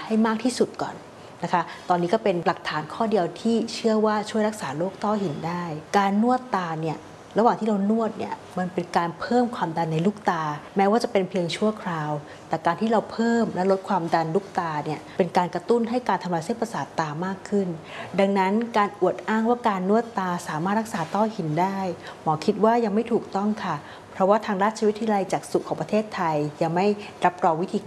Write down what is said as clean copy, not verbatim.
ให้มากที่สุดก่อนนะคะตอนนี้ก็เป็นหลักฐานข้อเดียวที่เชื่อว่าช่วยรักษาโรคต้อหินได้การนวดตาเนี่ยระหว่างที่เรานวดเนี่ยมันเป็นการเพิ่มความดันในลูกตาแม้ว่าจะเป็นเพียงชั่วคราวแต่การที่เราเพิ่มและลดความดันลูกตาเนี่ยเป็นการกระตุ้นให้การทำลายเส้นประสาทตามากขึ้นดังนั้นการอวดอ้างว่าการนวดตาสามารถรักษาต้อหินได้หมอคิดว่ายังไม่ถูกต้องค่ะเพราะว่าทางราชวิทยาลัยจักษุของประเทศไทยยังไม่รับรองวิธี